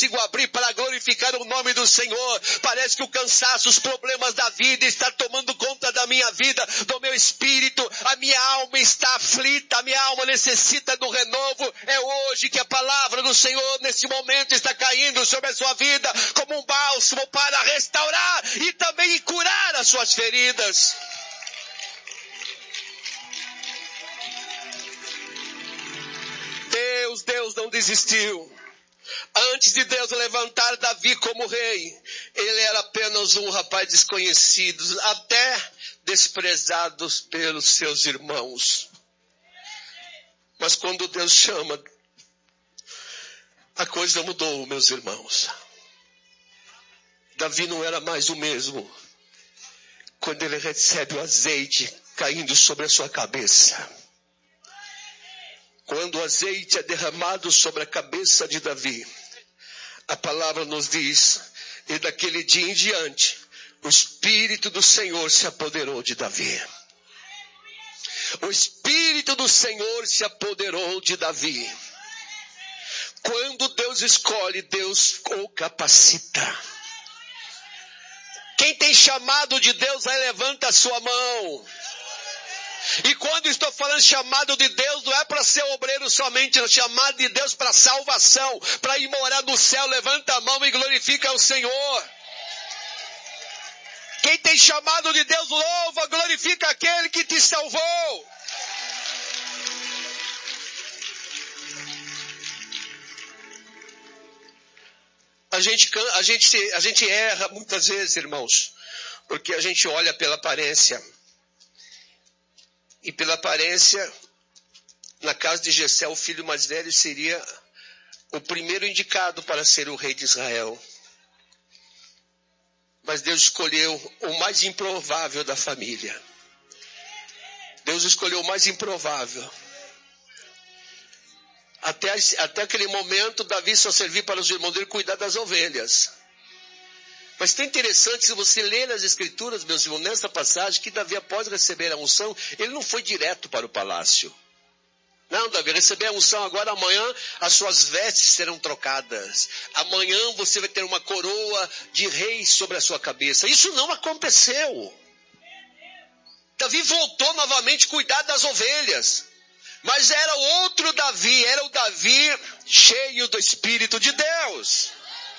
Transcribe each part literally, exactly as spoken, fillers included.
consigo abrir para glorificar o nome do Senhor. Parece que o cansaço, os problemas da vida está tomando conta da minha vida, do meu espírito. A minha alma está aflita, a minha alma necessita do renovo. É hoje que a palavra do Senhor nesse momento está caindo sobre a sua vida como um bálsamo para restaurar e também curar as suas feridas. Deus, Deus não desistiu. Antes de Deus levantar Davi como rei, ele era apenas um rapaz desconhecido, até desprezado pelos seus irmãos. Mas quando Deus chama, a coisa mudou, meus irmãos. Davi não era mais o mesmo quando ele recebe o azeite caindo sobre a sua cabeça. Quando o azeite é derramado sobre a cabeça de Davi, a palavra nos diz, e daquele dia em diante, o Espírito do Senhor se apoderou de Davi. O Espírito do Senhor se apoderou de Davi. Quando Deus escolhe, Deus o capacita. Quem tem chamado de Deus, aí levanta a sua mão. E quando estou falando chamado de Deus, não é para ser obreiro somente, é chamado de Deus para salvação, para ir morar no céu. Levanta a mão e glorifica o Senhor. Quem tem chamado de Deus, louva, glorifica aquele que te salvou. A gente, a gente, a gente erra muitas vezes, irmãos, porque a gente olha pela aparência. E pela aparência, na casa de Jessé, o filho mais velho seria o primeiro indicado para ser o rei de Israel. Mas Deus escolheu o mais improvável da família. Deus escolheu o mais improvável. Até, até aquele momento, Davi só servia para os irmãos dele cuidar das ovelhas. Mas é interessante, se você ler as escrituras, meus irmãos, nessa passagem, que Davi, após receber a unção, ele não foi direto para o palácio. Não, Davi, receber a unção agora, amanhã as suas vestes serão trocadas. Amanhã você vai ter uma coroa de rei sobre a sua cabeça. Isso não aconteceu. Davi voltou novamente a cuidar das ovelhas. Mas era outro Davi, era o Davi cheio do Espírito de Deus.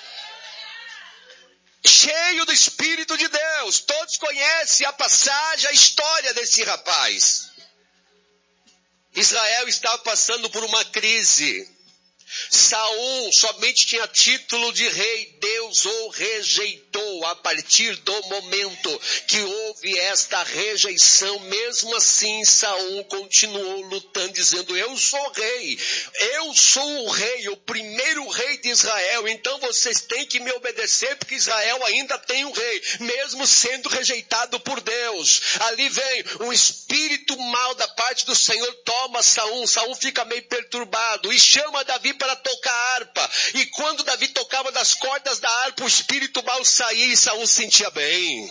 Cheio do Espírito de Deus. Todos conhecem a passagem, a história desse rapaz. Israel estava passando por uma crise. Saul somente tinha título de rei. Deus o rejeitou a partir do momento que houve esta rejeição. Mesmo assim, Saul continuou lutando, dizendo: eu sou rei, eu sou o rei, o primeiro rei de Israel, então vocês têm que me obedecer, porque Israel ainda tem um rei, mesmo sendo rejeitado por Deus. Ali vem um espírito mau da parte do Senhor, toma Saul. Saul fica meio perturbado e chama Davi para tocar harpa. E quando Davi tocava das cordas da harpa, o espírito mau saía e Saul se sentia bem.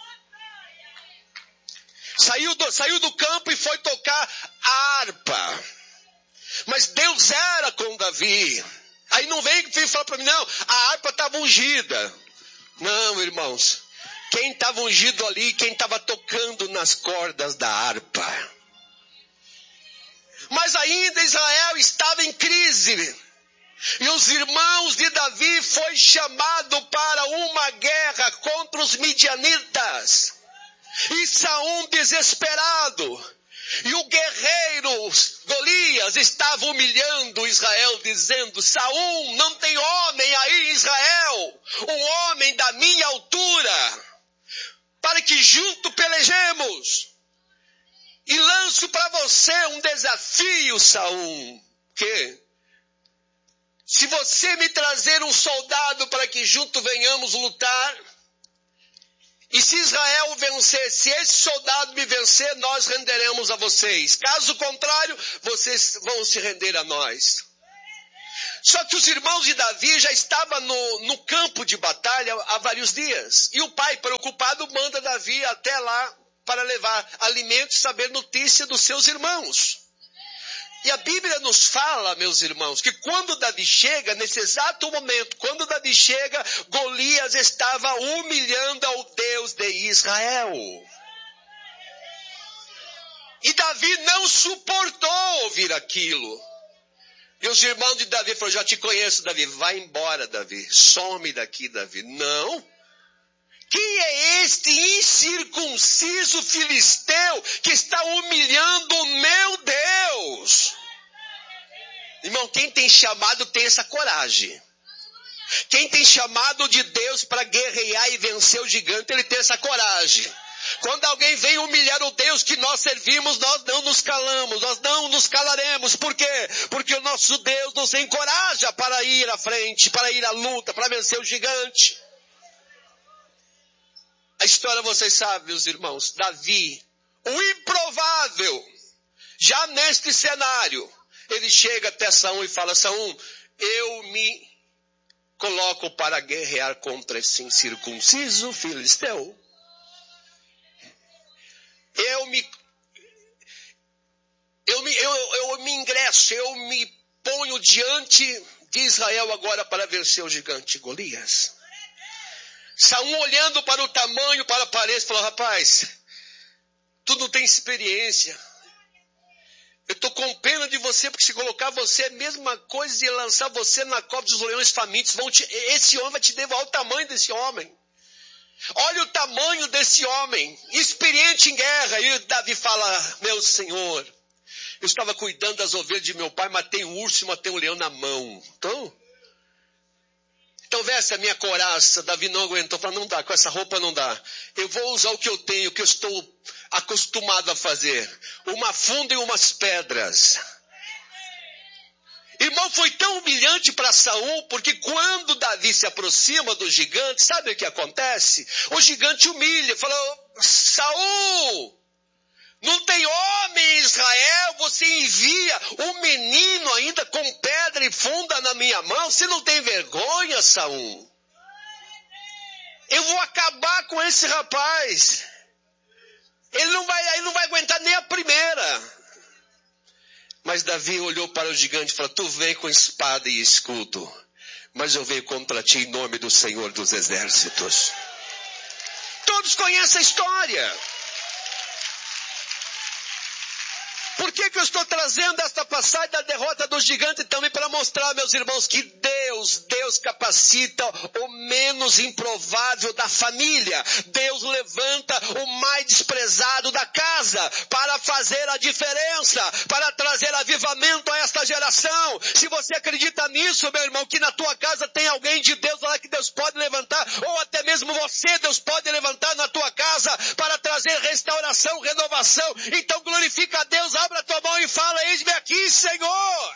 Saiu do, saiu do campo e foi tocar a harpa. Mas Deus era com Davi. Aí não vem falar para mim, não, a harpa estava ungida. Não, irmãos. Quem estava ungido ali, quem estava tocando nas cordas da harpa. Mas ainda Israel estava em crise. E os irmãos de Davi foi chamado para uma guerra contra os midianitas. E Saul desesperado. E o guerreiro Golias estava humilhando Israel, dizendo: Saul, não tem homem aí em Israel, um homem da minha altura, para que junto pelejemos. E lanço para você um desafio, Saul. Que? Se você me trazer um soldado para que junto venhamos lutar, e se Israel vencer, se esse soldado me vencer, nós renderemos a vocês. Caso contrário, vocês vão se render a nós. Só que os irmãos de Davi já estavam no, no campo de batalha há vários dias. E o pai, preocupado, manda Davi até lá para levar alimento e saber notícia dos seus irmãos. E a Bíblia nos fala, meus irmãos, que quando Davi chega, nesse exato momento, quando Davi chega, Golias estava humilhando ao Deus de Israel. E Davi não suportou ouvir aquilo. E os irmãos de Davi falaram, já te conheço, Davi, vai embora, Davi, some daqui, Davi. Não. Quem é este incircunciso filisteu que está humilhando o meu Deus? Irmão, quem tem chamado tem essa coragem. Quem tem chamado de Deus para guerrear e vencer o gigante, ele tem essa coragem. Quando alguém vem humilhar o Deus que nós servimos, nós não nos calamos, nós não nos calaremos. Por quê? Porque o nosso Deus nos encoraja para ir à frente, para ir à luta, para vencer o gigante. A história vocês sabem, meus irmãos. Davi, o improvável, já neste cenário, ele chega até Saul e fala, Saul, eu me coloco para guerrear contra esse incircunciso filisteu. Eu me, eu me, eu, eu me ingresso, eu me ponho diante de Israel agora para vencer o gigante Golias. Saul olhando para o tamanho, para a aparência, falou, rapaz, tu não tem experiência. Eu estou com pena de você, porque se colocar você é a mesma coisa de lançar você na cova dos leões famintos. Vão te, esse homem vai te devorar o tamanho desse homem. Olha o tamanho desse homem, experiente em guerra. E Davi fala, meu Senhor, eu estava cuidando das ovelhas de meu pai, matei um urso e matei um leão na mão. Então... Então veste a minha couraça. Davi não aguentou, falou, não dá, com essa roupa não dá. Eu vou usar o que eu tenho, o que eu estou acostumado a fazer. Uma funda e umas pedras. Irmão, foi tão humilhante para Saul, porque quando Davi se aproxima do gigante, sabe o que acontece? O gigante humilha, falou, Saul, não tem homem em Israel, você envia um menino ainda com pedra e funda na minha mão, você não tem vergonha, Saul? Eu vou acabar com esse rapaz. Ele não vai, ele não vai aguentar nem a primeira. Mas Davi olhou para o gigante e falou, tu vem com espada e escudo, mas eu venho contra ti em nome do Senhor dos Exércitos. Todos conhecem a história. Por que que eu estou trazendo esta passagem da derrota do gigante também para mostrar, meus irmãos, que Deus, Deus capacita o menos improvável da família. Deus levanta o mais desprezado da casa para fazer a diferença, para trazer avivamento a esta geração. Se você acredita nisso, meu irmão, que na tua casa tem alguém de Deus lá que Deus pode levantar, ou até mesmo você, Deus pode levantar na tua casa para trazer restauração, renovação. Então glorifica a Deus, abra a tua mão e fala, eis-me aqui, Senhor.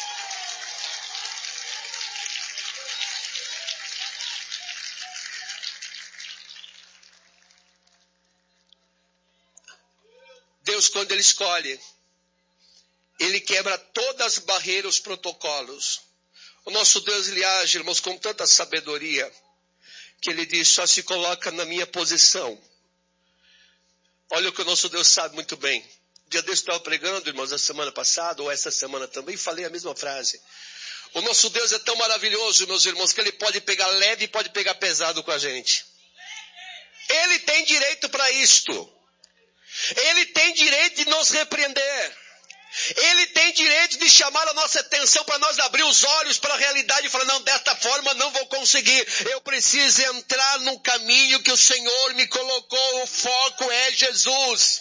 Deus, quando Ele escolhe, Ele quebra todas as barreiras, os protocolos. O nosso Deus, Ele age, irmãos, com tanta sabedoria, que Ele diz, só se coloca na minha posição. Olha o que o nosso Deus sabe muito bem. Dia desse eu estava pregando, irmãos, a semana passada, ou essa semana também, falei a mesma frase. O nosso Deus é tão maravilhoso, meus irmãos, que Ele pode pegar leve e pode pegar pesado com a gente. Ele tem direito para isto. Ele tem direito de nos repreender. Ele tem direito de chamar a nossa atenção para nós abrir os olhos para a realidade e falar, não, desta forma não vou conseguir. Eu preciso entrar no caminho que o Senhor me colocou. O foco é Jesus.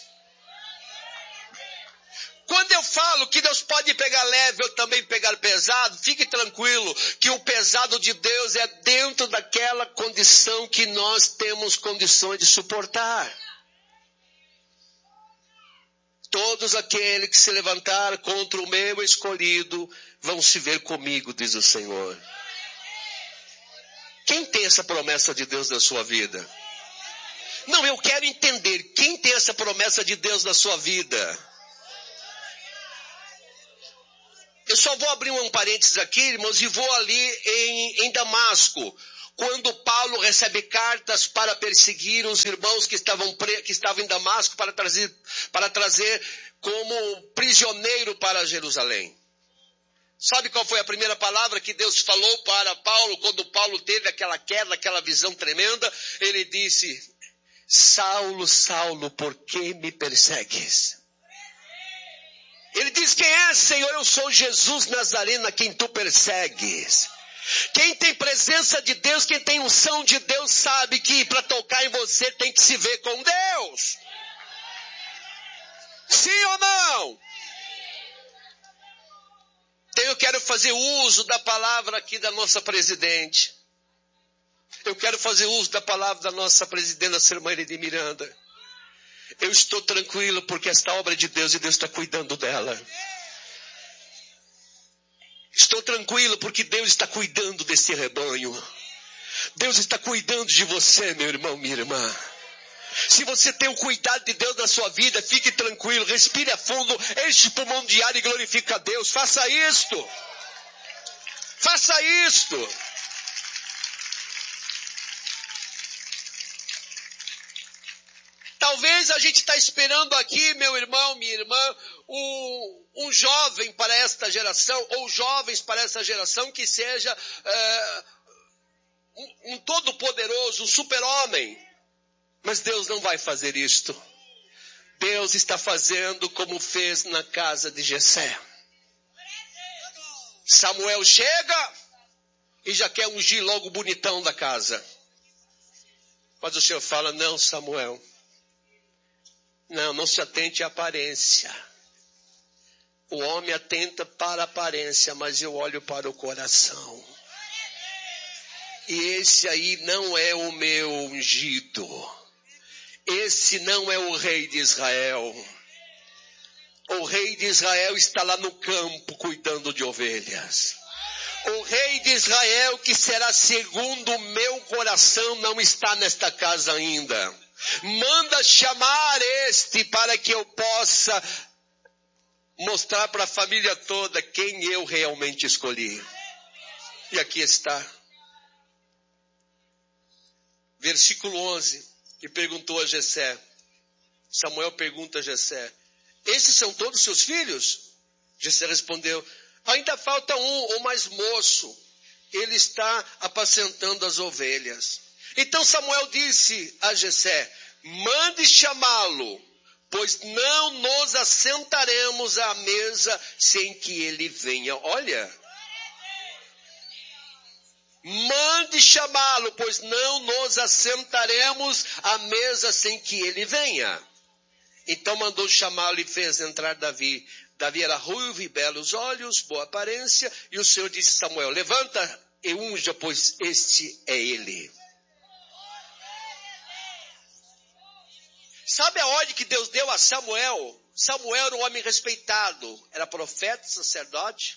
Quando eu falo que Deus pode pegar leve ou também pegar pesado, fique tranquilo que o pesado de Deus é dentro daquela condição que nós temos condições de suportar. Todos aqueles que se levantar contra o meu escolhido vão se ver comigo, diz o Senhor. Quem tem essa promessa de Deus na sua vida? Não, eu quero entender. Quem tem essa promessa de Deus na sua vida? Eu só vou abrir um parênteses aqui, irmãos, e vou ali em, em Damasco. quando Paulo recebe cartas para perseguir os irmãos que estavam, pre... que estavam em Damasco para trazer, para trazer como prisioneiro para Jerusalém. Sabe qual foi a primeira palavra que Deus falou para Paulo quando Paulo teve aquela queda, aquela visão tremenda? Ele disse: Saulo, Saulo, por que me persegues? Ele diz: quem é, Senhor? Eu sou Jesus Nazareno, a quem tu persegues. Quem tem presença de Deus, quem tem unção de Deus, sabe que para tocar em você tem que se ver com Deus. Sim ou não? Então eu quero fazer uso da palavra aqui da nossa presidente. Eu quero fazer uso da palavra da nossa presidenta, a irmã de Miranda. Eu estou tranquilo porque esta obra é de Deus e Deus está cuidando dela. Estou tranquilo porque Deus está cuidando desse rebanho. Deus está cuidando de você, meu irmão, minha irmã. Se você tem o cuidado de Deus na sua vida, fique tranquilo, respire a fundo, enche o pulmão de ar e glorifica a Deus. Faça isto. Faça isto. Talvez a gente está esperando aqui, meu irmão, minha irmã, um, um jovem para esta geração, ou jovens para essa geração que seja é, um, um todo-poderoso, um super-homem. Mas Deus não vai fazer isto. Deus está fazendo como fez na casa de Jessé. Samuel chega e já quer ungir logo o bonitão da casa. Mas o Senhor fala: não, Samuel. Não, não se atente à aparência. O homem atenta para a aparência, mas eu olho para o coração. E esse aí não é o meu ungido. Esse não é o rei de Israel. O rei de Israel está lá no campo cuidando de ovelhas. O rei de Israel, que será segundo o meu coração, não está nesta casa ainda. Manda chamar este para que eu possa mostrar para a família toda quem eu realmente escolhi. E aqui está. Versículo onze. E perguntou a Jessé. Samuel pergunta a Jessé: esses são todos seus filhos? Jessé respondeu: ainda falta um, o mais moço. Ele está apacentando as ovelhas. Então Samuel disse a Jessé: mande chamá-lo, pois não nos assentaremos à mesa sem que ele venha. Olha. Mande chamá-lo, pois não nos assentaremos à mesa sem que ele venha. Então mandou chamá-lo e fez entrar Davi. Davi era ruivo e belos olhos, boa aparência. E o Senhor disse a Samuel: levanta e unja, pois este é ele. Sabe a ordem que Deus deu a Samuel? Samuel era um homem respeitado. Era profeta, sacerdote.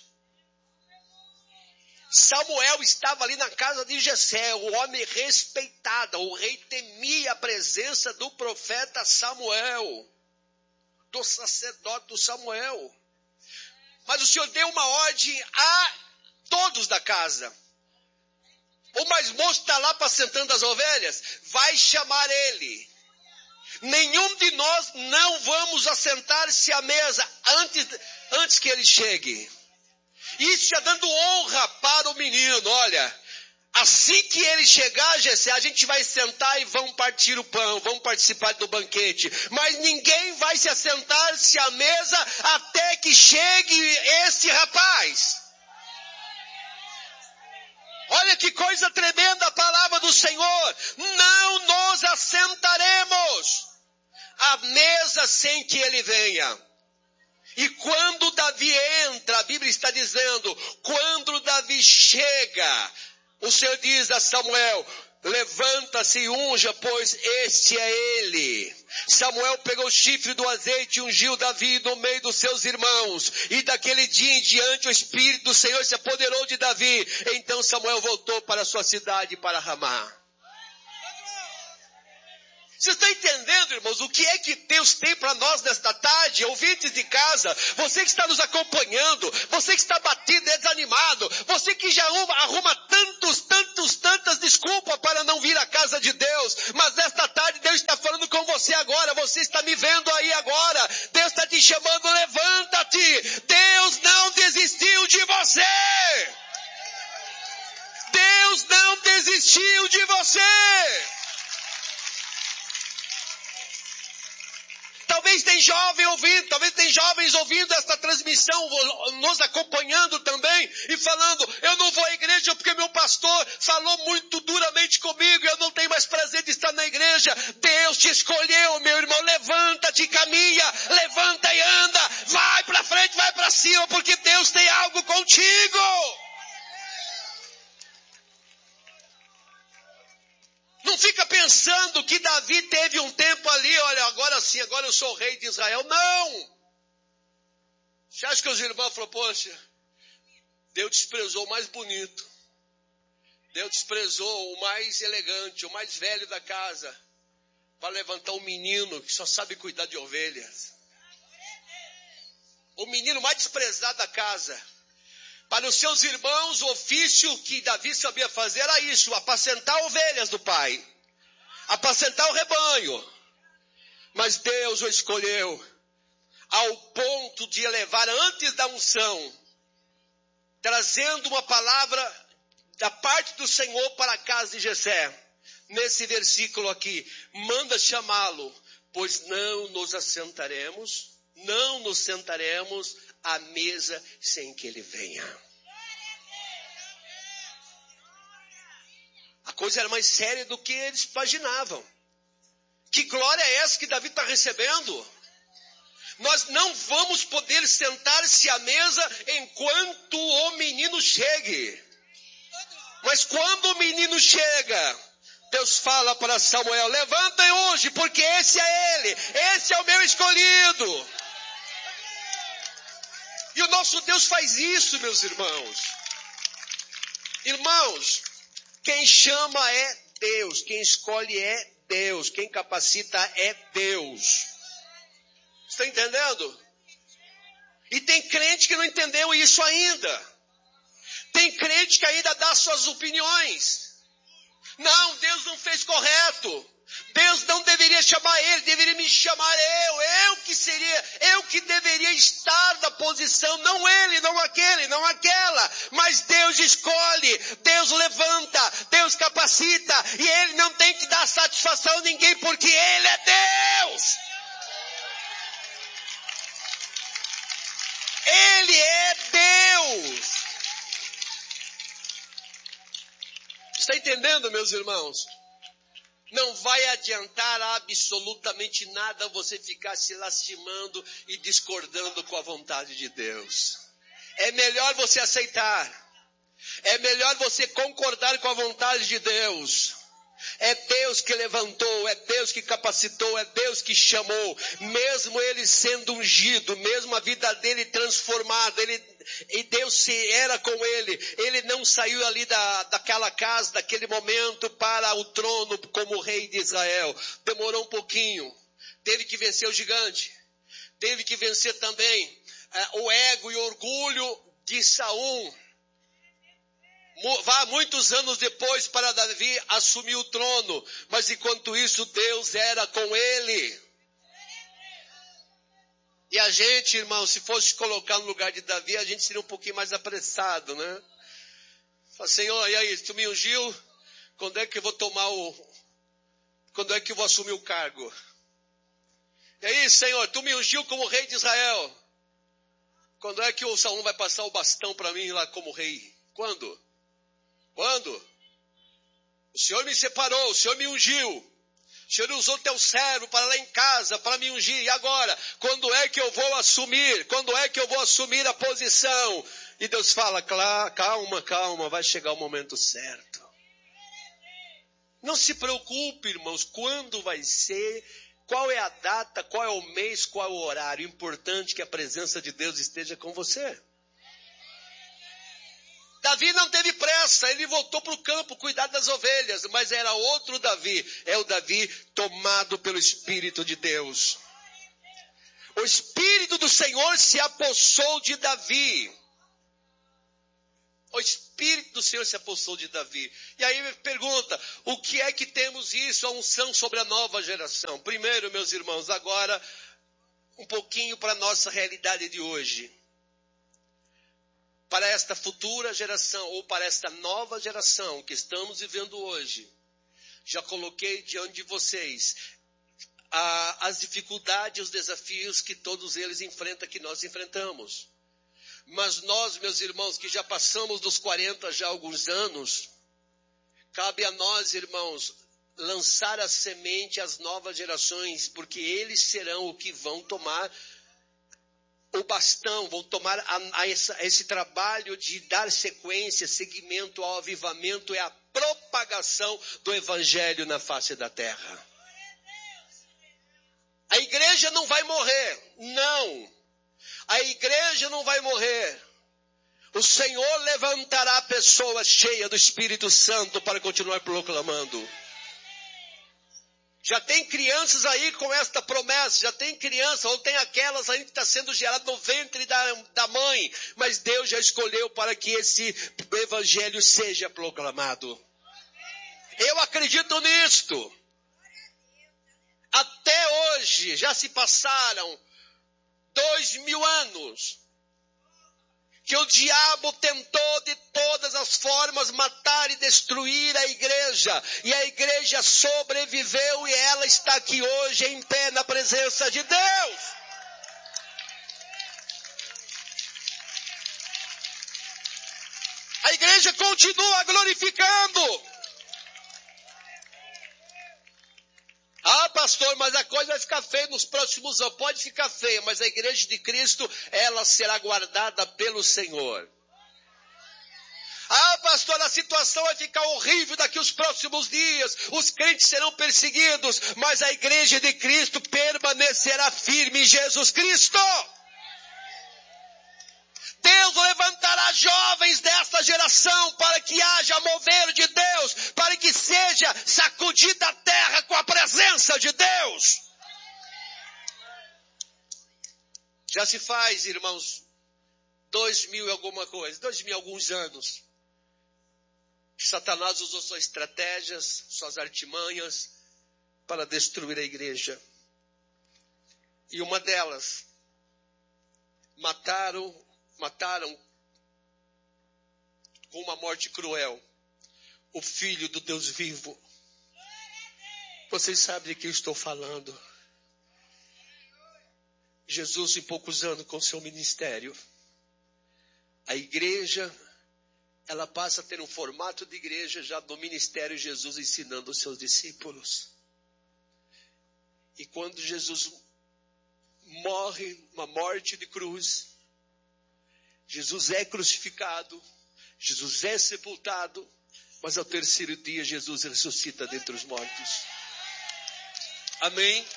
Samuel estava ali na casa de Jessé, o homem respeitado. O rei temia a presença do profeta Samuel, do sacerdote do Samuel. Mas o Senhor deu uma ordem a todos da casa. O mais moço está lá apacentando as ovelhas, vai chamar ele. Nenhum de nós não vamos assentar-se à mesa antes, antes que ele chegue. Isso já dando honra para o menino. Olha, assim que ele chegar, Jessé, a gente vai sentar e vão partir o pão, vão participar do banquete. Mas ninguém vai se assentar-se à mesa até que chegue esse rapaz. Olha que coisa tremenda a palavra do Senhor. Não nos assentaremos à mesa sem que ele venha. E quando Davi entra, a Bíblia está dizendo, quando Davi chega, o Senhor diz a Samuel: levanta-se e unja, pois este é ele. Samuel pegou o chifre do azeite e ungiu Davi no meio dos seus irmãos. E daquele dia em diante o Espírito do Senhor se apoderou de Davi. Então Samuel voltou para a sua cidade, para Ramá. Vocês estão entendendo, irmãos, o que é que Deus tem para nós nesta tarde? Ouvintes de casa, você que está nos acompanhando, você que está batido, desanimado, você que já arruma, arruma tantos, tantos, tantas desculpas você está me vendo aí agora, Deus está te chamando, levanta-te. Deus não desistiu de você. Deus não desistiu de você. Talvez tem jovem ouvindo, talvez tem jovens ouvindo esta transmissão, nos acompanhando também e falando, eu não vou à igreja porque meu pastor falou muito duramente comigo e eu não tenho mais prazer de estar na igreja. Deus te escolheu, meu irmão, levanta-te, caminha, levanta e anda, vai para frente, vai para cima, porque Deus tem algo contigo. Não fica pensando que Davi teve um tempo ali, olha, agora sim, agora eu sou o rei de Israel. Não! Você acha que os irmãos falaram, poxa, Deus desprezou o mais bonito. Deus desprezou o mais elegante, o mais velho da casa, para levantar um menino que só sabe cuidar de ovelhas. O menino mais desprezado da casa. Para os seus irmãos, o ofício que Davi sabia fazer era isso, apacentar ovelhas do pai, apacentar o rebanho. Mas Deus o escolheu ao ponto de elevar antes da unção, trazendo uma palavra da parte do Senhor para a casa de Jessé. Nesse versículo aqui, manda chamá-lo, pois não nos assentaremos, não nos sentaremos à mesa sem que ele venha. A coisa era mais séria do que eles imaginavam. Que glória é essa que Davi está recebendo? Nós não vamos poder sentar-se à mesa enquanto o menino chegue. Mas quando o menino chega, Deus fala para Samuel, levantem hoje, porque esse é ele, esse é o meu escolhido. E o nosso Deus faz isso, meus irmãos. Irmãos, quem chama é Deus, quem escolhe é Deus, quem capacita é Deus. Está entendendo? E tem crente que não entendeu isso ainda. Tem crente que ainda dá suas opiniões. Não, Deus não fez correto. Deus não deveria chamar ele, deveria me chamar eu. Eu que seria, eu que deveria estar na posição, não ele, não aquele, não aquela. Mas Deus escolhe, Deus levanta, Deus capacita. E ele não tem que dar satisfação a ninguém, porque ele é Deus. Ele é Deus. Está entendendo, meus irmãos? Não vai adiantar absolutamente nada você ficar se lastimando e discordando com a vontade de Deus. É melhor você aceitar. É melhor você concordar com a vontade de Deus. É Deus que levantou, é Deus que capacitou, é Deus que chamou. Mesmo ele sendo ungido, mesmo a vida dele transformada, ele, e Deus se era com ele. Ele não saiu ali da, daquela casa, daquele momento, para o trono como rei de Israel. Demorou um pouquinho. Teve que vencer o gigante. Teve que vencer também uh, o ego e o orgulho de Saul. Vá muitos anos depois para Davi assumir o trono. Mas enquanto isso, Deus era com ele. E a gente, irmão, se fosse colocar no lugar de Davi, a gente seria um pouquinho mais apressado, né? Fala, Senhor, e aí, tu me ungiu? Quando é que eu vou tomar o... Quando é que eu vou assumir o cargo? E aí, Senhor, tu me ungiu como rei de Israel. Quando é que o Saul vai passar o bastão para mim lá como rei? Quando? Quando? O Senhor me separou, o Senhor me ungiu. O Senhor usou teu servo para lá em casa, para me ungir. E agora? Quando é que eu vou assumir? Quando é que eu vou assumir a posição? E Deus fala, calma, calma, vai chegar o momento certo. Não se preocupe, irmãos, quando vai ser, qual é a data, qual é o mês, qual é o horário. O importante é que a presença de Deus esteja com você. Davi não teve pressa, ele voltou para o campo cuidar das ovelhas, mas era outro Davi, é o Davi tomado pelo Espírito de Deus. O Espírito do Senhor se apossou de Davi. O Espírito do Senhor se apossou de Davi. E aí me pergunta, o que é que temos isso, a unção sobre a nova geração? Primeiro, meus irmãos, agora um pouquinho para a nossa realidade de hoje. Para esta futura geração, ou para esta nova geração que estamos vivendo hoje, já coloquei diante de vocês a, as dificuldades e os desafios que todos eles enfrentam, que nós enfrentamos. Mas nós, meus irmãos, que já passamos dos quarenta já há alguns anos, cabe a nós, irmãos, lançar a semente às novas gerações, porque eles serão o que vão tomar o bastão, vão tomar a, a essa, esse trabalho de dar sequência, seguimento ao avivamento e à propagação do evangelho na face da terra. A igreja não vai morrer, não. A igreja não vai morrer. O Senhor levantará pessoas cheias do Espírito Santo para continuar proclamando. Já tem crianças aí com esta promessa, já tem criança, ou tem aquelas ainda que está sendo gerada no ventre da, da mãe, mas Deus já escolheu para que esse evangelho seja proclamado. Eu acredito nisto. Até hoje já se passaram dois mil anos que o diabo tentou de todas as formas matar e destruir a igreja. E a igreja sobreviveu e ela está aqui hoje em pé na presença de Deus. A igreja continua glorificando. Ah, pastor, mas a coisa vai ficar feia nos próximos anos. Pode ficar feia, mas a igreja de Cristo, ela será guardada pelo Senhor. Ah, pastor, a situação vai ficar horrível daqui os próximos dias. Os crentes serão perseguidos, mas a igreja de Cristo permanecerá firme em Jesus Cristo. Deus levantará jovens desta geração para que haja mover de Deus, para que seja sacudida a terra com a presença de Deus. Já se faz, irmãos, dois mil e alguma coisa, dois mil e alguns anos. Satanás usou suas estratégias, suas artimanhas para destruir a igreja. E uma delas, mataram Mataram com uma morte cruel o Filho do Deus vivo. Vocês sabem de quem eu estou falando. Jesus, em poucos anos, com seu ministério, a igreja, ela passa a ter um formato de igreja já do ministério Jesus ensinando os seus discípulos. E quando Jesus morre uma morte de cruz, Jesus é crucificado, Jesus é sepultado, mas ao terceiro dia Jesus ressuscita dentre os mortos. Amém?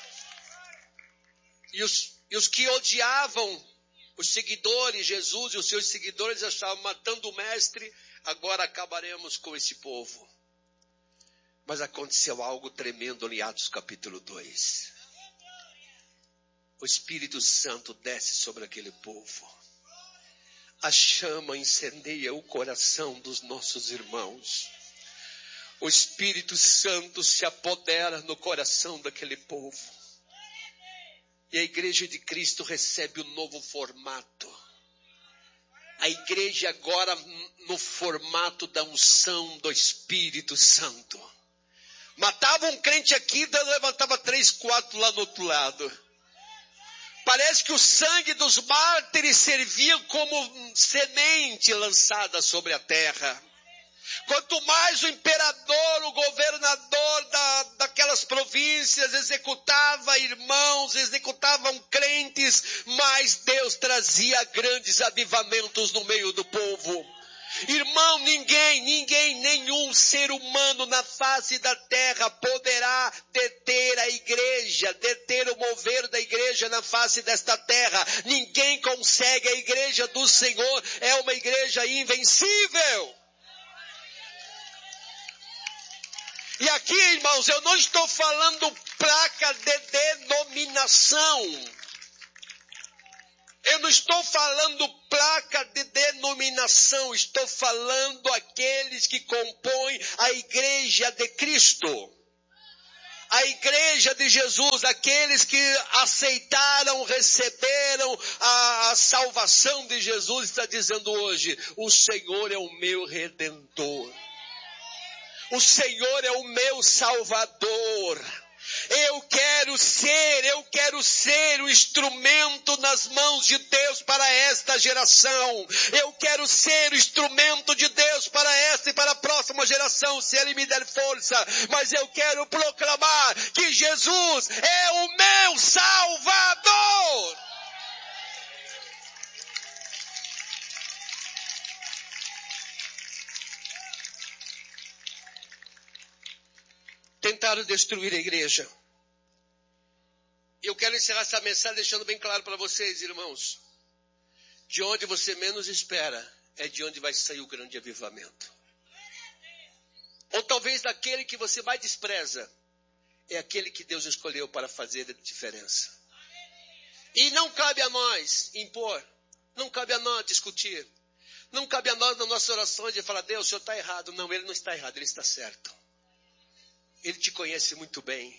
E os, e os que odiavam os seguidores, Jesus e os seus seguidores achavam matando o mestre, agora acabaremos com esse povo. Mas aconteceu algo tremendo em Atos capítulo dois. O Espírito Santo desce sobre aquele povo. A chama incendeia o coração dos nossos irmãos. O Espírito Santo se apodera no coração daquele povo. E a igreja de Cristo recebe um novo formato. A igreja agora no formato da unção do Espírito Santo. Matava um crente aqui, levantava três, quatro lá no outro lado. Parece que o sangue dos mártires servia como semente lançada sobre a terra. Quanto mais o imperador, o governador da, daquelas províncias executava irmãos, executavam crentes, mais Deus trazia grandes avivamentos no meio do povo. Irmão, ninguém, ninguém, nenhum ser humano na face da terra poderá deter a igreja, deter o mover da igreja na face desta terra. Ninguém consegue, a igreja do Senhor é uma igreja invencível. E aqui, irmãos, eu não estou falando placa de denominação. Eu não estou falando placa de denominação. Estou falando aqueles que compõem a igreja de Cristo. A igreja de Jesus, aqueles que aceitaram, receberam a salvação de Jesus, está dizendo hoje, o Senhor é o meu Redentor. O Senhor é o meu Salvador. Eu quero ser, eu quero ser o instrumento nas mãos de Deus para esta geração. Eu quero ser o instrumento de Deus para esta e para a próxima geração, se Ele me der força. Mas eu quero proclamar que Jesus é o meu Salvador. Tentaram destruir a igreja. Eu quero encerrar essa mensagem deixando bem claro para vocês, irmãos. De onde você menos espera, é de onde vai sair o grande avivamento. Ou talvez daquele que você mais despreza, é aquele que Deus escolheu para fazer a diferença. E não cabe a nós impor, não cabe a nós discutir, não cabe a nós nas nossas orações de falar, Deus, o Senhor está errado. Não, Ele não está errado, Ele está certo. Ele te conhece muito bem.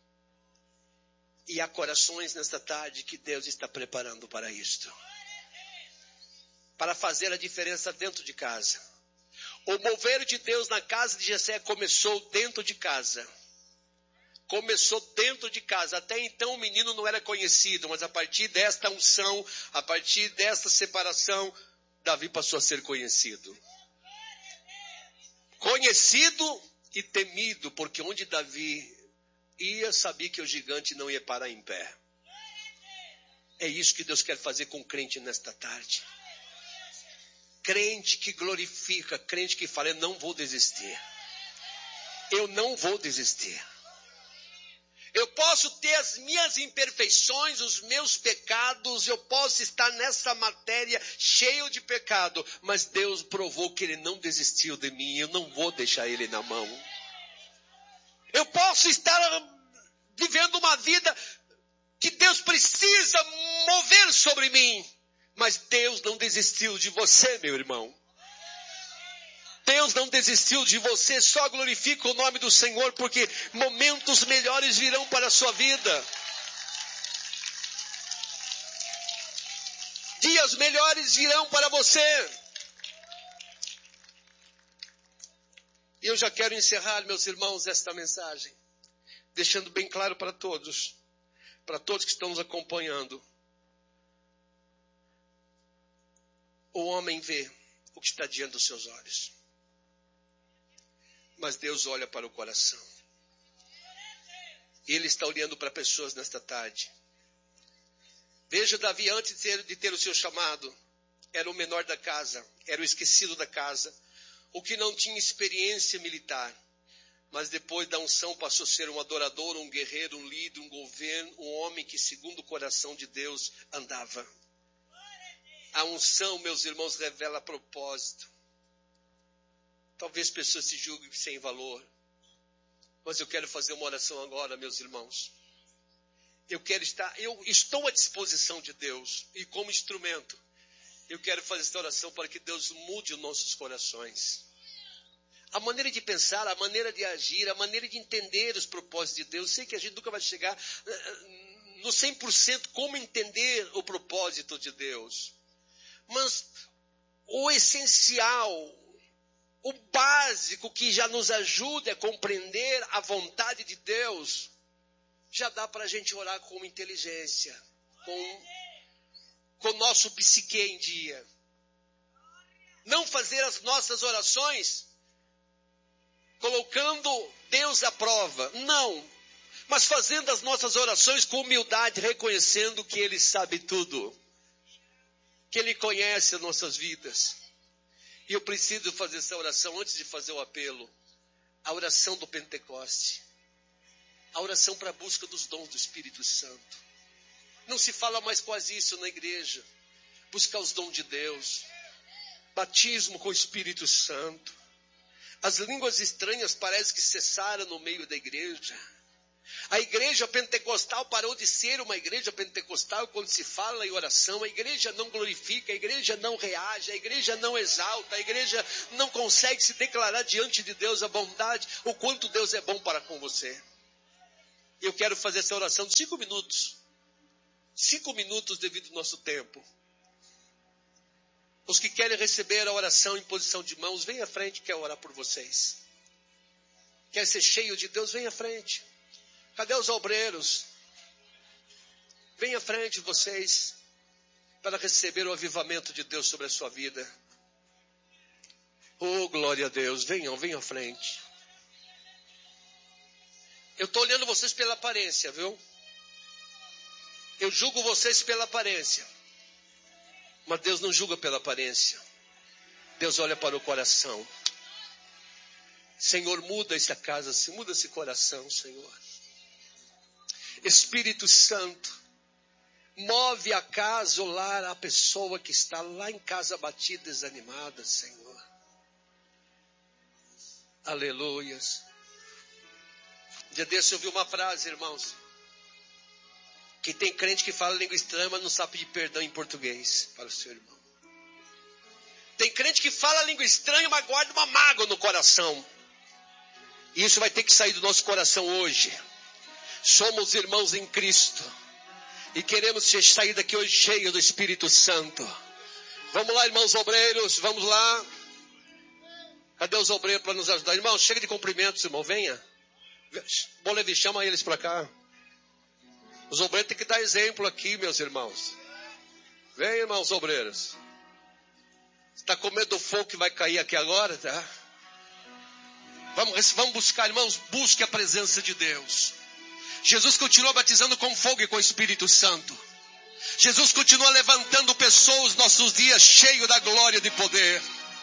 E há corações nesta tarde que Deus está preparando para isto. Para fazer a diferença dentro de casa. O mover de Deus na casa de Jessé começou dentro de casa. Começou dentro de casa. Até então o menino não era conhecido, mas a partir desta unção, a partir desta separação, Davi passou a ser conhecido. Conhecido e temido, porque onde Davi ia, sabia que o gigante não ia parar em pé. É isso que Deus quer fazer com o crente nesta tarde. Crente que glorifica, crente que fala, eu não vou desistir. Eu não vou desistir. Eu posso ter as minhas imperfeições, os meus pecados, eu posso estar nessa matéria cheio de pecado, mas Deus provou que Ele não desistiu de mim, eu não vou deixar Ele na mão. Eu posso estar vivendo uma vida que Deus precisa mover sobre mim, mas Deus não desistiu de você, meu irmão. Deus não desistiu de você, só glorifica o nome do Senhor, porque momentos melhores virão para a sua vida. Dias melhores virão para você. E eu já quero encerrar, meus irmãos, esta mensagem, deixando bem claro para todos, para todos que estão nos acompanhando. O homem vê o que está diante dos seus olhos. Mas Deus olha para o coração. E Ele está olhando para pessoas nesta tarde. Veja Davi, antes de ter, de ter o seu chamado, era o menor da casa, era o esquecido da casa, o que não tinha experiência militar. Mas depois da unção passou a ser um adorador, um guerreiro, um líder, um governo, um homem que segundo o coração de Deus andava. A unção, meus irmãos, revela propósito. Talvez pessoas se julguem sem valor. Mas eu quero fazer uma oração agora, meus irmãos. Eu quero estar, eu estou à disposição de Deus. E como instrumento, eu quero fazer esta oração para que Deus mude os nossos corações. A maneira de pensar, a maneira de agir, a maneira de entender os propósitos de Deus. Eu sei que a gente nunca vai chegar no cem por cento como entender o propósito de Deus. Mas o essencial, o básico que já nos ajuda a compreender a vontade de Deus, já dá para a gente orar com inteligência, com com o nosso psique em dia. Não fazer as nossas orações colocando Deus à prova, não. Mas fazendo as nossas orações com humildade, reconhecendo que Ele sabe tudo, que Ele conhece as nossas vidas. E eu preciso fazer essa oração antes de fazer o apelo. A oração do Pentecoste. A oração para a busca dos dons do Espírito Santo. Não se fala mais quase isso na igreja. Buscar os dons de Deus. Batismo com o Espírito Santo. As línguas estranhas parecem que cessaram no meio da igreja. A igreja pentecostal parou de ser uma igreja pentecostal quando se fala em oração. A igreja não glorifica, a igreja não reage, a igreja não exalta, a igreja não consegue se declarar diante de Deus a bondade, o quanto Deus é bom para com você. Eu quero fazer essa oração de cinco minutos. Cinco minutos devido ao nosso tempo. Os que querem receber a oração em posição de mãos, vem à frente, quer orar por vocês. Quer ser cheio de Deus, vem à frente. Cadê os obreiros? Vem à frente vocês, para receber o avivamento de Deus sobre a sua vida. Oh, glória a Deus, venham, venham à frente. Eu estou olhando vocês pela aparência, viu? Eu julgo vocês pela aparência. Mas Deus não julga pela aparência. Deus olha para o coração. Senhor, muda esta casa, muda esse coração, Senhor. Espírito Santo, move a casa, o lar, a pessoa que está lá em casa abatida, desanimada, Senhor. Aleluias. Dia desse eu ouvi uma frase, irmãos, que tem crente que fala língua estranha, mas não sabe pedir perdão em português para o seu irmão. Tem crente que fala língua estranha, mas guarda uma mágoa no coração. E isso vai ter que sair do nosso coração hoje. Somos irmãos em Cristo. E queremos sair daqui hoje cheio do Espírito Santo. Vamos lá, irmãos obreiros, vamos lá. Cadê os obreiros para nos ajudar? Irmão, chega de cumprimentos, irmão, venha. Bolevi, chama eles para cá. Os obreiros têm que dar exemplo aqui, meus irmãos. Vem, irmãos obreiros. Você está com medo do fogo que vai cair aqui agora, tá? Vamos, vamos buscar, irmãos, busque a presença de Deus. Jesus continua batizando com fogo e com o Espírito Santo. Jesus continua levantando pessoas nos nossos dias, cheio da glória e de poder.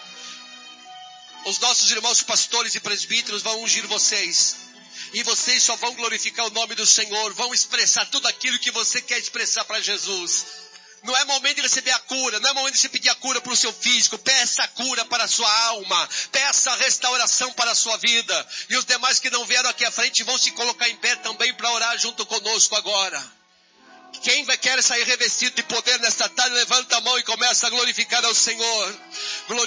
Os nossos irmãos pastores e presbíteros vão ungir vocês. E vocês só vão glorificar o nome do Senhor. Vão expressar tudo aquilo que você quer expressar para Jesus. Não é momento de receber a cura. Não é momento de você pedir a cura para o seu físico. Peça a cura para a sua alma. Peça a restauração para a sua vida. E os demais que não vieram aqui à frente vão se colocar em pé também para orar junto conosco agora. Quem vai querer sair revestido de poder nesta tarde, levanta a mão e começa a glorificar ao Senhor.